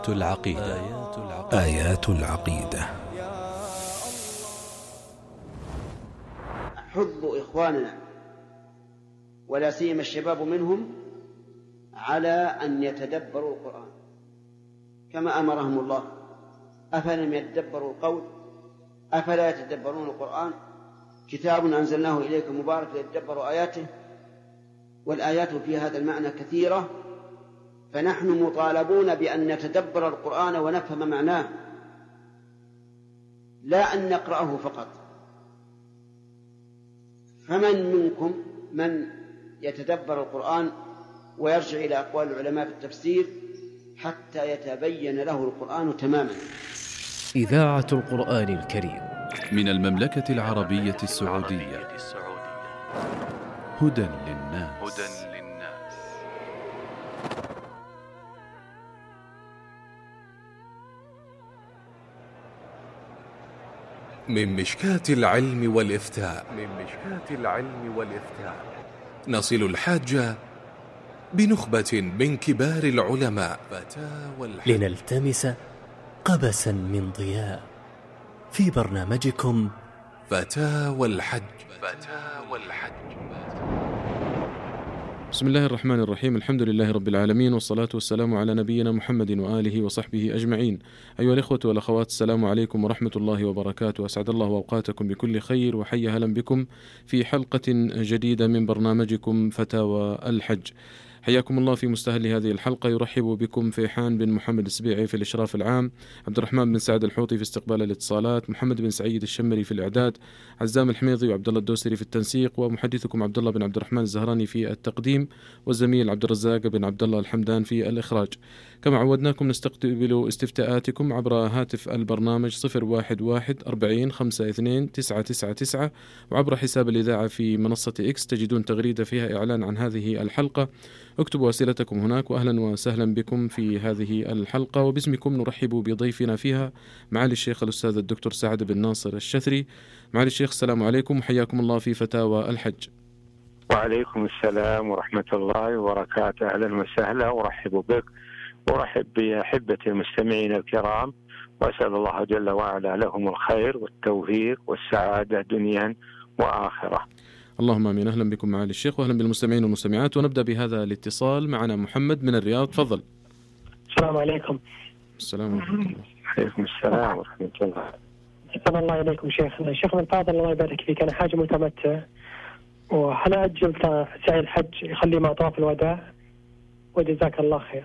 العقيدة. آيات العقيدة. حض إخواننا ولا سيما الشباب منهم على أن يتدبروا القرآن كما أمرهم الله. أفلم يتدبروا القول أفلا يتدبرون القرآن كتاب أنزلناه إليك مبارك ليتدبروا آياته. والآيات في هذا المعنى كثيرة، فنحن مطالبون بأن نتدبر القرآن ونفهم معناه، لا أن نقرأه فقط. فمن منكم من يتدبر القرآن ويرجع إلى أقوال العلماء في التفسير حتى يتبين له القرآن تماما. إذاعة القرآن الكريم من المملكة العربية السعودية. هدى للناس. من مشكاة العلم والإفتاء. نصل الحاج بنخبة من كبار العلماء لنلتمس قبسا من ضياء في برنامجكم فتاوى الحج. بسم الله الرحمن الرحيم. الحمد لله رب العالمين، والصلاة والسلام على نبينا محمد وآله وصحبه أجمعين. أيها الإخوة والأخوات، السلام عليكم ورحمة الله وبركاته. أسعد الله أوقاتكم بكل خير، وحيا هلا بكم في حلقة جديدة من برنامجكم فتاوى الحج. حياكم الله في مستهل هذه الحلقة. يرحب بكم فيحان بن محمد السبيعي في الإشراف العام، عبد الرحمن بن سعد الحوطي في استقبال الاتصالات، محمد بن سعيد الشمري في الإعداد، عزام الحميضي وعبد الله الدوسري في التنسيق، ومحدثكم عبد الله بن عبد الرحمن الزهراني في التقديم، والزميل عبد الرزاق بن عبد الله الحمدان في الإخراج. كما عودناكم نستقبل استفتاءاتكم عبر هاتف البرنامج 011 40 52 999، وعبر حساب الإذاعة في منصة إكس تجدون تغريدة فيها إعلان عن هذه الحلقة. اكتبوا أسئلتكم هناك، وأهلا وسهلا بكم في هذه الحلقة. وباسمكم نرحب بضيفنا فيها معالي الشيخ الأستاذ الدكتور سعد بن ناصر الشثري. معالي الشيخ، السلام عليكم وحياكم الله في فتاوى الحج. وعليكم السلام ورحمة الله وبركاته. أهلا وسهلا، ورحب بك ورحب بأحبة المستمعين الكرام، وأسأل الله جل وعلا لهم الخير والتوفيق والسعادة دنيا وآخرة. اللهم آمين. أهلا بكم معالي الشيخ، وأهلا بالمستمعين والمستمعات. ونبدأ بهذا الاتصال. معنا محمد من الرياض، تفضل. السلام عليكم. السلام عليكم. عليكم السلام ورحمة الله. أحسن الله إليكم شيخنا. شيخنا الفاضل الله يبارك فيك، أنا حاج متمتع، وهل أجل سعي الحج يخلي مع طواف الوداع؟ وجزاك الله خير.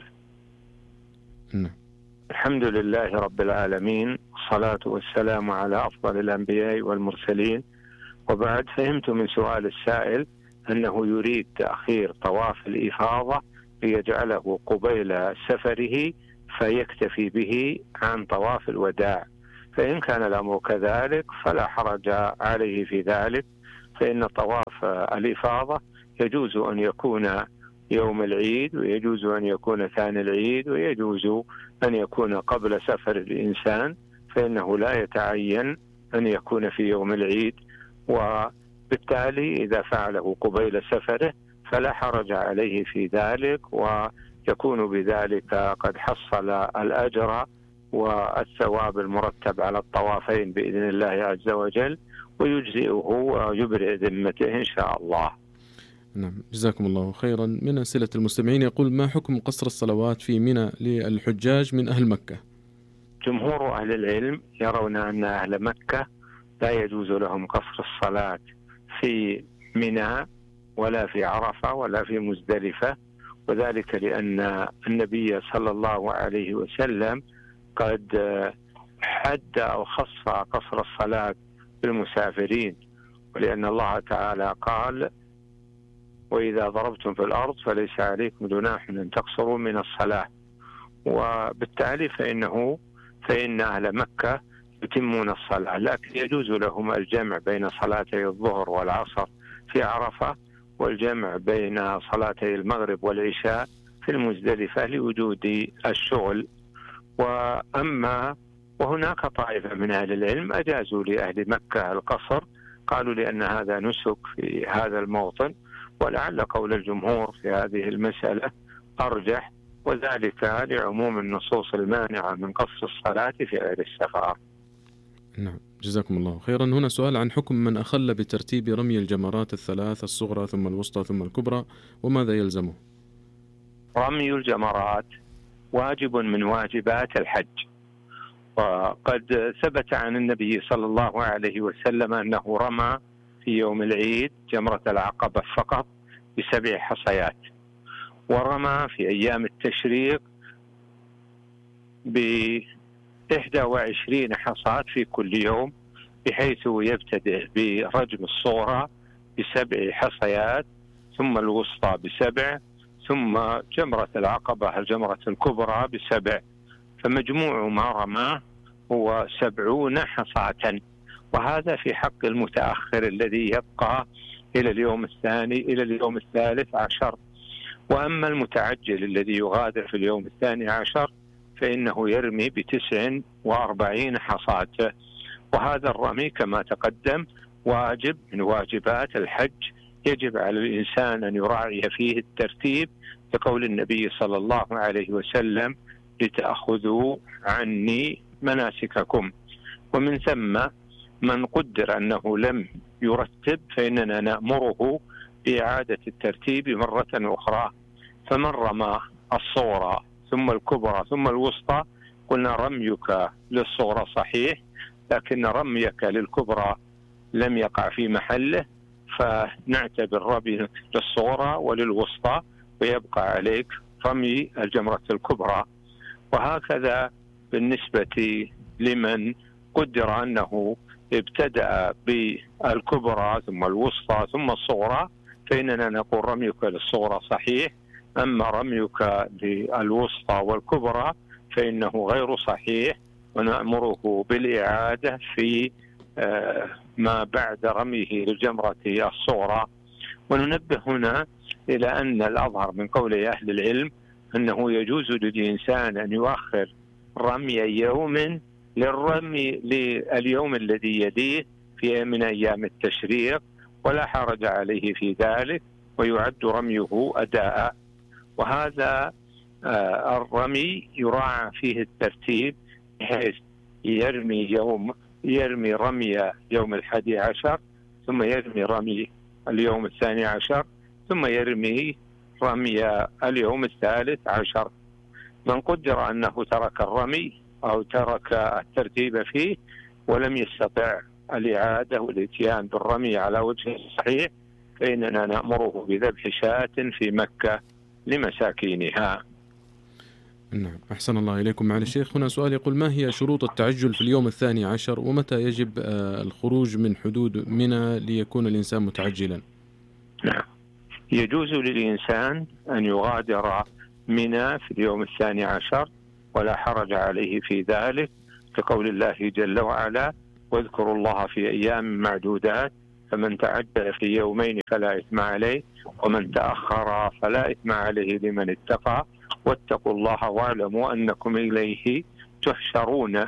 الحمد لله رب العالمين، والصلاة والسلام على أفضل الأنبياء والمرسلين، وبعد. فهمت من سؤال السائل أنه يريد تأخير طواف الإفاضة ليجعله قبيل سفره فيكتفي به عن طواف الوداع. فإن كان الأمر كذلك فلا حرج عليه في ذلك، فإن طواف الإفاضة يجوز أن يكون يوم العيد، ويجوز أن يكون ثاني العيد، ويجوز أن يكون قبل سفر الإنسان، فإنه لا يتعين أن يكون في يوم العيد. وبالتالي إذا فعله قبيل سفره فلا حرج عليه في ذلك، ويكون بذلك قد حصل الأجر والثواب المرتب على الطوافين بإذن الله عز وجل، ويجزئه ويبرئ ذمته إن شاء الله. نعم، جزاكم الله خيرا. من أسئلة المستمعين يقول: ما حكم قصر الصلوات في منى للحجاج من أهل مكة؟ جمهور أهل العلم يرون أن أهل مكة لا يجوز لهم قصر الصلاة في منى ولا في عرفة ولا في مزدلفة، وذلك لأن النبي صلى الله عليه وسلم قد حد أو خص قصر الصلاة بالمسافرين، ولأن الله تعالى قال: وإذا ضربتم في الأرض فليس عليكم جناح أن تقصروا من الصلاة. وبالتالي فإن أهل مكة يتمون الصلاة، لكن يجوز لهم الجمع بين صلاتي الظهر والعصر في عرفة، والجمع بين صلاتي المغرب والعشاء في المزدلفة لوجود الشغل. وهناك طائفة من أهل العلم أجازوا لأهل مكة القصر، قالوا لأن هذا نسك في هذا الموطن، ولعل قول الجمهور في هذه المسألة أرجح، وذلك لعموم النصوص المانعة من قصر الصلاة في غير السفر. نعم، جزاكم الله خيرا. هنا سؤال عن حكم من أخل بترتيب رمي الجمرات الثلاث، الصغرى ثم الوسطى ثم الكبرى، وماذا يلزمه؟ رمي الجمرات واجب من واجبات الحج، وقد ثبت عن النبي صلى الله عليه وسلم أنه رمى في يوم العيد جمرة العقبة فقط ب7 حصيات، ورمى في أيام التشريق ب21 حصاة في كل يوم، بحيث يبتدئ برجم الصغرى ب7 حصيات، ثم الوسطى ب7، ثم جمرة العقبة الجمرة الكبرى ب7، فمجموع ما رماه هو 70 حصاة. وهذا في حق المتأخر الذي يبقى إلى اليوم الثاني إلى اليوم 13. وأما المتعجل الذي يغادر في اليوم 12 فإنه يرمي ب49 حصاة. وهذا الرمي كما تقدم واجب من واجبات الحج، يجب على الإنسان أن يراعي فيه الترتيب، لقول النبي صلى الله عليه وسلم: لتأخذوا عني مناسككم. ومن ثم من قدر أنه لم يرتب فإننا نأمره بإعادة الترتيب مرة أخرى. فمن رمى الصغرى ثم الكبرى ثم الوسطى قلنا رميك للصغرى صحيح، لكن رميك للكبرى لم يقع في محله، فنعتبر رمي للصغرى وللوسطى، ويبقى عليك رمي الجمرة الكبرى. وهكذا بالنسبة لمن قدر أنه ابتدأ بالكبرى ثم الوسطى ثم الصغرى فإننا نقول رميك للصغرى صحيح، أما رميك للوسطى والكبرى فإنه غير صحيح، ونأمره بالإعادة في ما بعد رميه للجمرة الصغرى. وننبه هنا إلى أن الأظهر من قول أهل العلم أنه يجوز للإنسان أن يؤخر رمي يوم للرمي لليوم الذي يليه في من أيام التشريق، ولا حرج عليه في ذلك، ويعد رميه أداء. وهذا الرمي يراعى فيه الترتيب، بحيث يرمي رمي يوم 11، ثم يرمي رمي اليوم 12، ثم يرمي رمي اليوم 13. من قدر أنه ترك الرمي أو ترك الترتيب فيه ولم يستطع الإعادة والإتيان بالرمي على وجه صحيح فإننا نأمره بذبح شاة في مكة لمساكينها. نعم، أحسن الله إليكم. معالي الشيخ، هنا سؤال يقول: ما هي شروط التعجل في اليوم 12، ومتى يجب الخروج من حدود منى ليكون الإنسان متعجلا؟ نعم، يجوز للإنسان أن يغادر منى في اليوم 12 ولا حرج عليه في ذلك، لقول الله جل وعلا: واذكروا الله في أيام معدودات، فمن تعجل في يومين فلا إثم عليه، ومن تأخر فلا إثم عليه لمن اتقى، واتقوا الله واعلموا أنكم إليه تحشرون.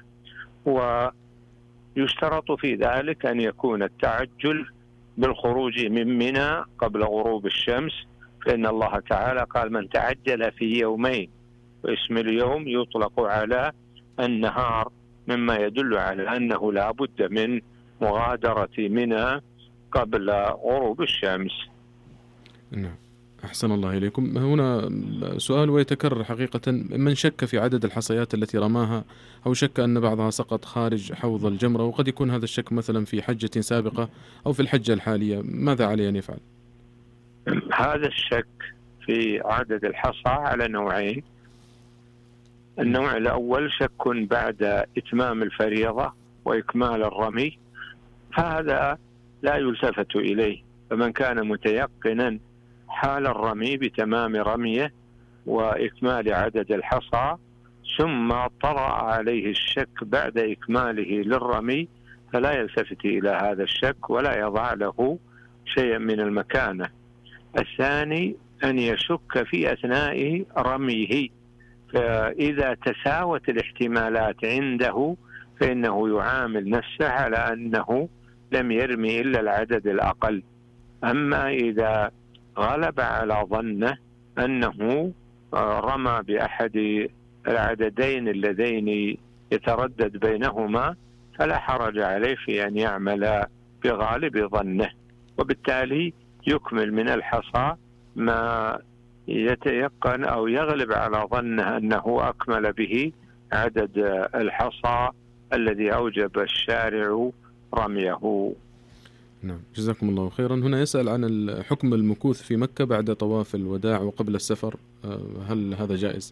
ويشترط في ذلك أن يكون التعجل بالخروج من منى قبل غروب الشمس، فإن الله تعالى قال: من تعجل في يومين، واسم اليوم يطلق على النهار، مما يدل على أنه لا بد من مغادرة منى قبل غروب الشمس. نعم، أحسن الله إليكم. هنا سؤال ويتكرر حقيقة: من شك في عدد الحصيات التي رماها، أو شك أن بعضها سقط خارج حوض الجمرة، وقد يكون هذا الشك مثلا في حجة سابقة أو في الحجة الحالية، ماذا عليه أن يفعل؟ هذا الشك في عدد الحصى على نوعين. النوع الأول شك بعد إتمام الفريضة وإكمال الرمي، هذا لا يلتفت إليه، فمن كان متيقنا حال الرمي بتمام رميه وإكمال عدد الحصى ثم طرأ عليه الشك بعد إكماله للرمي فلا يلتفت إلى هذا الشك ولا يضع له شيئا من المكانة. الثاني أن يشك في أثناء رميه، فإذا تساوت الاحتمالات عنده فإنه يعامل نفسه على أنه لم يرمي إلا العدد الأقل. أما إذا غلب على ظنه أنه رمى بأحد العددين اللذين يتردد بينهما فلا حرج عليه في أن يعمل بغالب ظنه، وبالتالي يكمل من الحصى ما يتيقن أو يغلب على ظنه أنه أكمل به عدد الحصى الذي أوجب الشارع رميه. نعم، جزاكم الله خيرا. هنا يسأل عن حكم المكوث في مكة بعد طواف الوداع وقبل السفر، هل هذا جائز؟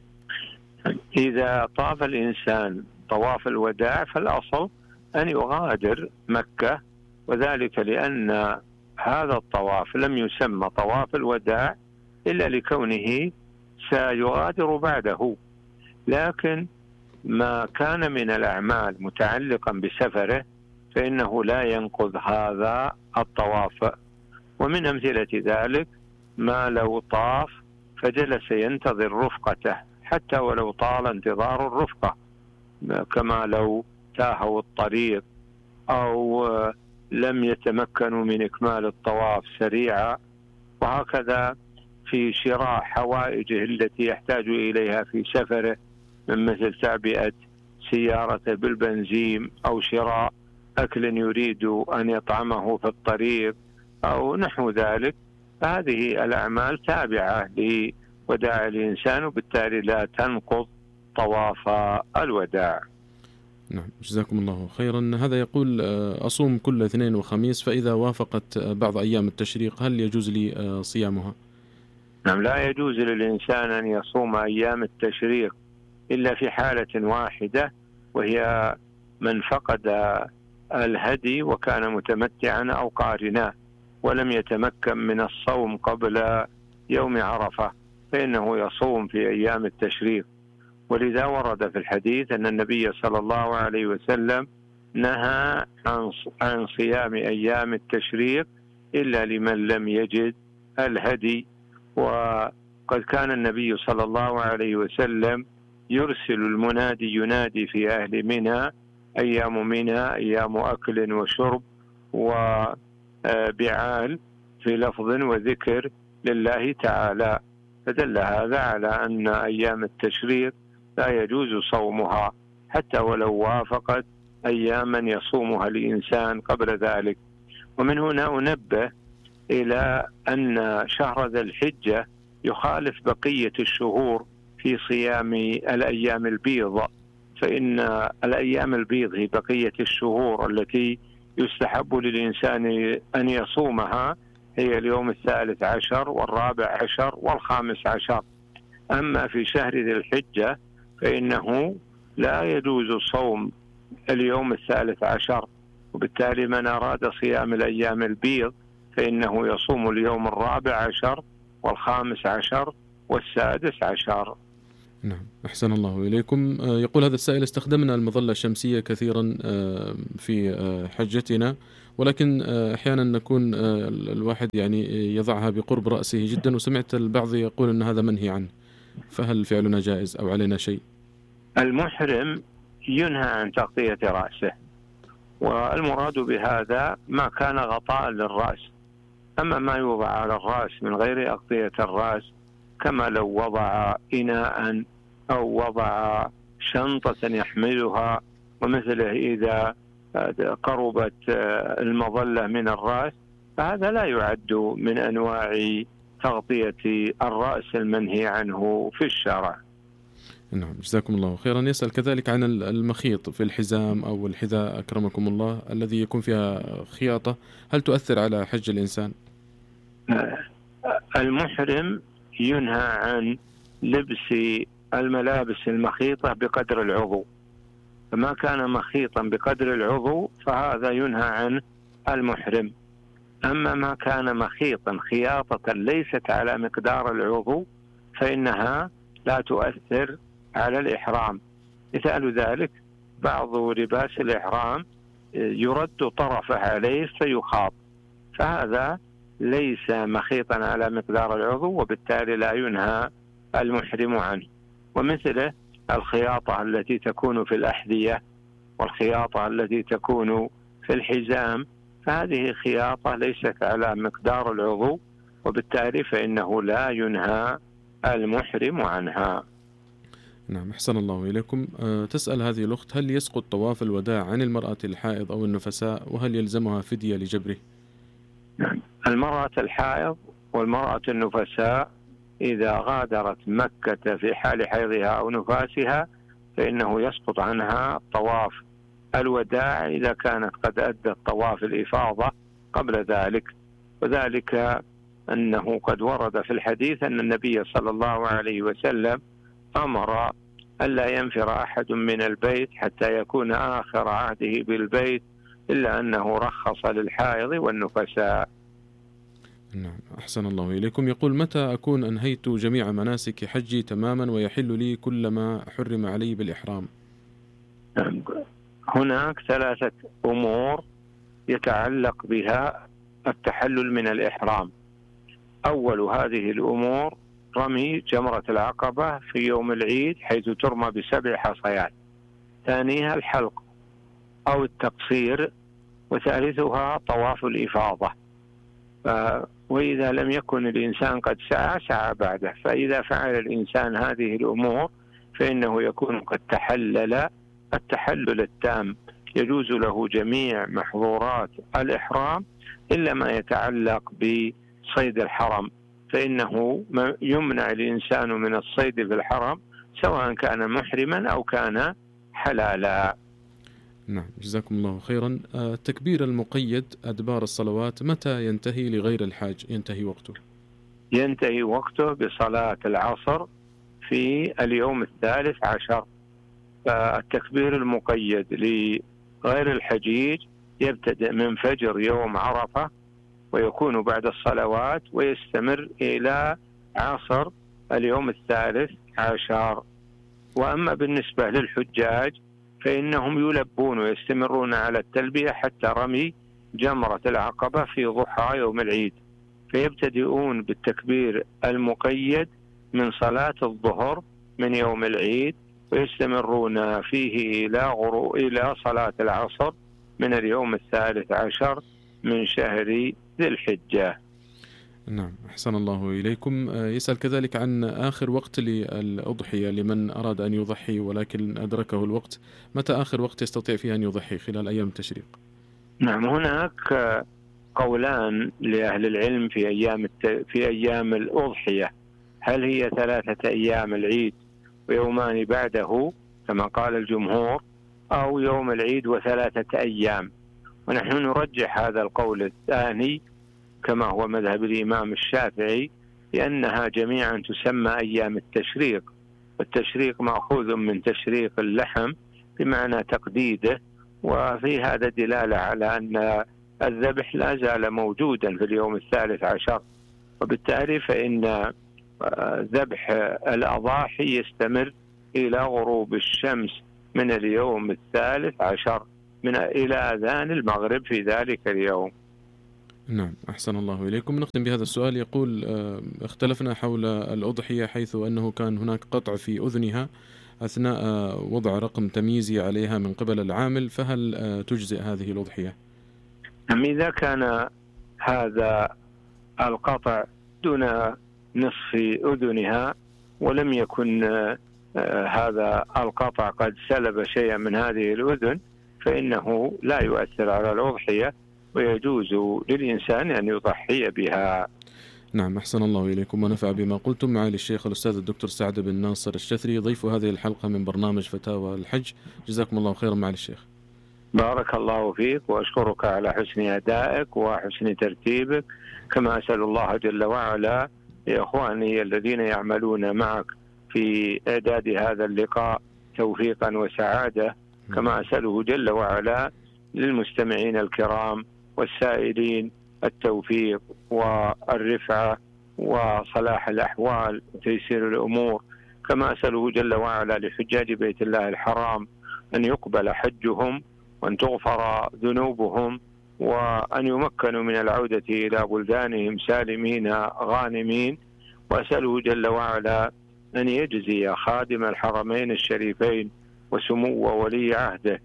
إذا طاف الإنسان طواف الوداع فالأصل أن يغادر مكة، وذلك لأن هذا الطواف لم يسمى طواف الوداع إلا لكونه سيغادر بعده، لكن ما كان من الأعمال متعلقا بسفره فإنه لا ينقض هذا الطواف. ومن أمثلة ذلك ما لو طاف فجلس ينتظر رفقته حتى ولو طال انتظار الرفقة، كما لو تاهوا الطريق أو لم يتمكنوا من إكمال الطواف سريعا، وهكذا في شراء حوائجه التي يحتاج إليها في سفره من مثل تعبئة سيارته بالبنزين أو شراء أكل يريد أن يطعمه في الطريق أو نحو ذلك، فهذه الأعمال تابعة لوداع الإنسان وبالتالي لا تنقض طواف الوداع. نعم، جزاكم الله خيرا. هذا يقول أصوم كل اثنين وخميس، فإذا وافقت بعض أيام التشريق هل يجوز لي صيامها؟ نعم، لا يجوز للإنسان أن يصوم أيام التشريق إلا في حالة واحدة، وهي من فقد الهدي وكان متمتعا أو قارنا ولم يتمكن من الصوم قبل يوم عرفة، فإنه يصوم في أيام التشريق. ولذا ورد في الحديث أن النبي صلى الله عليه وسلم نهى عن صيام أيام التشريق إلا لمن لم يجد الهدي. وقد كان النبي صلى الله عليه وسلم يرسل المنادي ينادي في أهل منى: أيام منى أيام أكل وشرب وبعال، في لفظ وذكر لله تعالى، فدل هذا على أن أيام التشريق لا يجوز صومها حتى ولو وافقت أياما يصومها الإنسان قبل ذلك. ومن هنا أنبه إلى أن شهر ذي الحجة يخالف بقية الشهور في صيام الأيام البيض، فإن الأيام البيض هي بقية الشهور التي يستحب للإنسان أن يصومها، هي اليوم 13 و14 و15. أما في شهر ذي الحجة فإنه لا يجوز صوم اليوم 13، وبالتالي من أراد صيام الأيام البيض فإنه يصوم اليوم 14 و15 و16. نعم، أحسن الله إليكم. يقول هذا السائل: استخدمنا المظلة الشمسية كثيرا في حجتنا، ولكن أحيانا نكون الواحد يعني يضعها بقرب رأسه جدا، وسمعت البعض يقول أن هذا منهي عنه، فهل فعلنا جائز أو علينا شيء؟ المحرم ينهى عن تغطية رأسه، والمراد بهذا ما كان غطاء للرأس. أما ما يوضع على الرأس من غير أغطية الرأس، كما لو وضع إناء أو وضع شنطة يحملها ومثله إذا قربت المظلة من الرأس، فهذا لا يعد من أنواع تغطية الرأس المنهي عنه في الشرع. نعم، جزاكم الله خيرا. يسأل كذلك عن المخيط في الحزام أو الحذاء أكرمكم الله الذي يكون فيها خياطة، هل تؤثر على حج الإنسان؟ المحرم ينهى عن لبس الملابس المخيطة بقدر العضو، فما كان مخيطا بقدر العضو فهذا ينهى عن المحرم. أما ما كان مخيطا خياطة ليست على مقدار العضو فإنها لا تؤثر على الإحرام. مثال ذلك بعض لباس الإحرام يرد طرفه عليه فيخاط، فهذا ليس مخيطا على مقدار العضو وبالتالي لا ينهى المحرم عنه. ومثله الخياطة التي تكون في الأحذية والخياطة التي تكون في الحزام، فهذه خياطة ليست على مقدار العضو وبالتالي فإنه لا ينهى المحرم عنها. نعم، أحسن الله إليكم. تسأل هذه الأخت: هل يسقط طواف الوداع عن المرأة الحائض أو النفساء، وهل يلزمها فدية لجبره؟ نعم. المرأة الحائض والمرأة النفساء إذا غادرت مكة في حال حيضها أو نفاسها فإنه يسقط عنها طواف الوداع إذا كانت قد أدت طواف الإفاضة قبل ذلك، وذلك أنه قد ورد في الحديث أن النبي صلى الله عليه وسلم أمر ألا ينفر أحد من البيت حتى يكون آخر عهده بالبيت، إلا أنه رخص للحائض والنفساء. نعم، أحسن الله إليكم. يقول: متى أكون أنهيت جميع مناسك حجي تماما ويحل لي كل ما حرم علي بالإحرام؟ هناك 3 أمور يتعلق بها التحلل من الإحرام. أول هذه الأمور رمي جمرة العقبة في يوم العيد حيث ترمى ب7 حصيات، ثانيها الحلق أو التقصير، وثالثها طواف الإفاضة. وإذا لم يكن الإنسان قد سعى بعده، فإذا فعل الإنسان هذه الأمور فإنه يكون قد تحلل التحلل التام، يجوز له جميع محظورات الإحرام إلا ما يتعلق بصيد الحرم، فإنه يمنع الإنسان من الصيد في الحرم سواء كان محرما أو كان حلالا. نعم، جزاكم الله خيرا. التكبير المقيد أدبار الصلوات متى ينتهي لغير الحاج؟ ينتهي وقته؟ ينتهي وقته بصلاة العصر في اليوم 13. فالتكبير المقيد لغير الحجيج يبتدأ من فجر يوم عرفة ويكون بعد الصلوات ويستمر إلى عصر اليوم 13. وأما بالنسبة للحجاج فإنهم يلبون ويستمرون على التلبية حتى رمي جمرة العقبة في ضحى يوم العيد، فيبتدئون بالتكبير المقيد من صلاة الظهر من يوم العيد ويستمرون فيه إلى صلاة العصر من اليوم 13 من شهر ذي الحجة. نعم، أحسن الله إليكم. يسأل كذلك عن آخر وقت للأضحية لمن أراد أن يضحي ولكن أدركه الوقت، متى آخر وقت يستطيع فيه أن يضحي خلال أيام التشريق؟ نعم، هناك قولان لأهل العلم في أيام الأضحية، هل هي 3 أيام العيد ويومان بعده كما قال الجمهور، أو يوم العيد و3 أيام. ونحن نرجح هذا القول الثاني كما هو مذهب الإمام الشافعي، لأنها جميعا تسمى أيام التشريق، والتشريق مأخوذ من تشريق اللحم بمعنى تقديده، وفي هذا دلالة على أن الذبح لا زال موجودا في اليوم 13، وبالتالي فإن ذبح الأضاحي يستمر إلى غروب الشمس من اليوم 13 إلى أذان المغرب في ذلك اليوم. نعم، أحسن الله إليكم. نختم بهذا السؤال. يقول: اختلفنا حول الأضحية حيث أنه كان هناك قطع في أذنها أثناء وضع رقم تمييزي عليها من قبل العامل، فهل تجزئ هذه الأضحية؟ إذا كان هذا القطع دون نصف أذنها ولم يكن هذا القطع قد سلب شيئا من هذه الأذن فإنه لا يؤثر على الأضحية ويجوز للإنسان أن يضحي بها. نعم، أحسن الله إليكم ونفع بما قلتم. معالي الشيخ الأستاذ الدكتور سعد بن ناصر الشثري ضيف هذه الحلقة من برنامج فتاوى الحج، جزاكم الله خيرا معالي الشيخ. بارك الله فيك وأشكرك على حسن أدائك وحسن ترتيبك، كما أسأل الله جل وعلا لإخواني الذين يعملون معك في إعداد هذا اللقاء توفيقا وسعادة، كما أسأله جل وعلا للمستمعين الكرام والسائلين التوفيق والرفعة وصلاح الأحوال وتيسير الأمور، كما أسأله جل وعلا لحجاج بيت الله الحرام أن يقبل حجهم وأن تغفر ذنوبهم وأن يمكنوا من العودة إلى بلدانهم سالمين غانمين، وأسأله جل وعلا أن يجزي خادم الحرمين الشريفين وسمو ولي عهده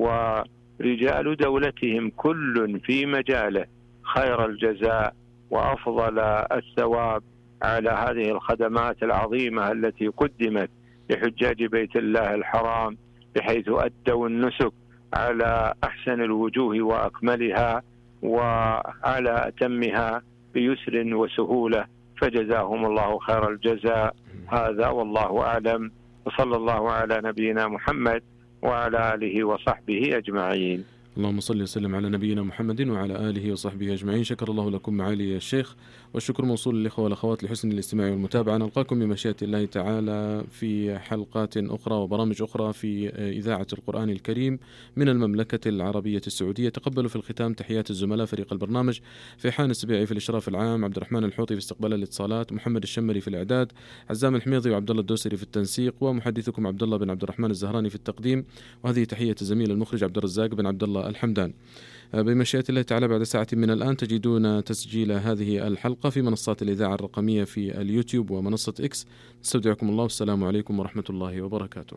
ورجال دولتهم كل في مجاله خير الجزاء وأفضل الثواب على هذه الخدمات العظيمة التي قدمت لحجاج بيت الله الحرام، بحيث أدوا النسك على أحسن الوجوه وأكملها وعلى أتمها بيسر وسهولة، فجزاهم الله خير الجزاء. هذا والله أعلم، وصلى الله على نبينا محمد وعلى آله وصحبه أجمعين. اللهم صل وسلم على نبينا محمد وعلى آله وصحبه أجمعين. شكر الله لكم معالي الشيخ، والشكر موصول للإخوة والأخوات لحسن الاستماع والمتابعة. نلقاكم بمشيئة الله تعالى في حلقات أخرى وبرامج أخرى في إذاعة القرآن الكريم من المملكة العربية السعودية. تقبلوا في الختام تحيات الزملاء فريق البرنامج: فيحان السبيعي في الإشراف العام، عبد الرحمن الحوطي في استقبال الاتصالات، محمد الشمري في الإعداد، عزام الحميضي وعبد الله الدوسري في التنسيق، ومحدثكم عبد الله بن عبد الرحمن الزهراني في التقديم. وهذه تحية الزميل المخرج عبد الرزاق بن عبد الله الحمدان. بمشيئة الله تعالى بعد ساعة من الآن تجدون تسجيل هذه الحلقة في منصات الإذاعة الرقمية في اليوتيوب ومنصة إكس. نستودعكم الله، والسلام عليكم ورحمة الله وبركاته.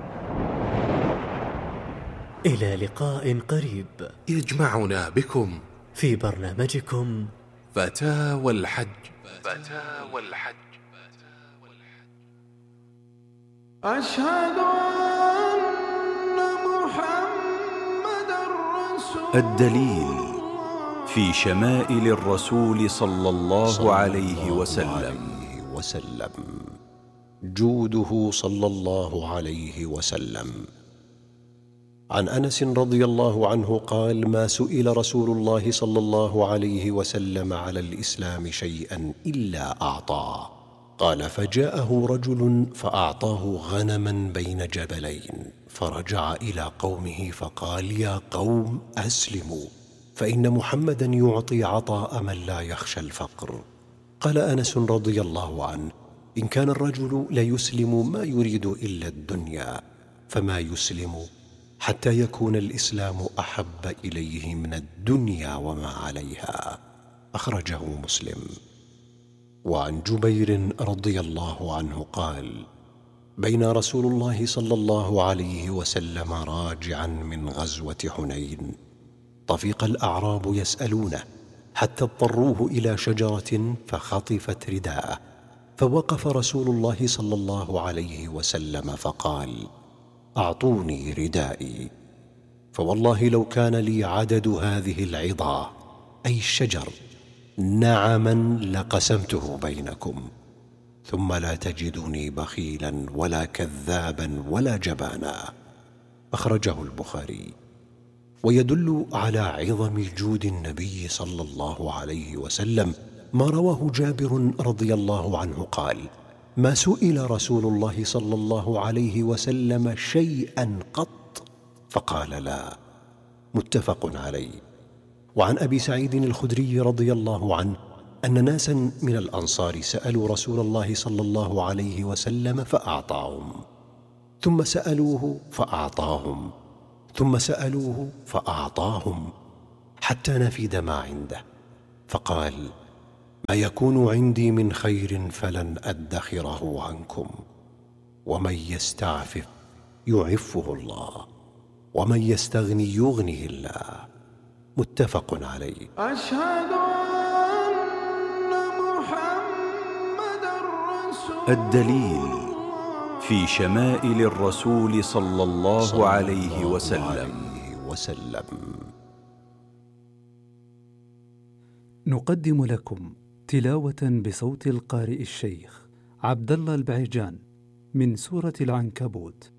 إلى لقاء قريب يجمعنا بكم في برنامجكم فتاوى الحج. أشهد أن محمدًا رسول الدليل في شمائل الرسول صلى الله عليه وسلم. جوده صلى الله عليه وسلم. عن أنس رضي الله عنه قال: ما سئل رسول الله صلى الله عليه وسلم على الإسلام شيئا إلا أعطاه. قال: فجاءه رجل فأعطاه غنما بين جبلين، فرجع إلى قومه فقال: يا قوم أسلموا، فإن محمدا يعطي عطاء من لا يخشى الفقر. قال أنس رضي الله عنه: إن كان الرجل ليسلم ما يريد إلا الدنيا، فما يسلم حتى يكون الإسلام أحب إليه من الدنيا وما عليها. أخرجه مسلم. وعن جبير رضي الله عنه قال: بين رسول الله صلى الله عليه وسلم راجعا من غزوة حنين، طفق الأعراب يسألونه حتى اضطروه إلى شجرة فخطفت رداءه، فوقف رسول الله صلى الله عليه وسلم فقال: أعطوني ردائي، فوالله لو كان لي عدد هذه العظى أي الشجر نعما لقسمته بينكم، ثم لا تجدني بخيلا ولا كذابا ولا جبانا. أخرجه البخاري. ويدل على عظم الجود النبي صلى الله عليه وسلم ما رواه جابر رضي الله عنه قال: ما سئل رسول الله صلى الله عليه وسلم شيئا قط فقال لا. متفق عليه. وعن أبي سعيد الخدري رضي الله عنه أن ناسا من الأنصار سألوا رسول الله صلى الله عليه وسلم فأعطاهم، ثم سألوه فأعطاهم، ثم سألوه فأعطاهم، حتى نفد ما عنده، فقال: ما يكون عندي من خير فلن أدخره عنكم، ومن يستعفف يعفه الله، ومن يستغني يغنه الله. متفق عليه. أشهد أن محمدًا رسول الدليل في شمائل الرسول صلى الله عليه وسلم. نقدم لكم تلاوة بصوت القارئ الشيخ عبد الله البعيجان من سورة العنكبوت.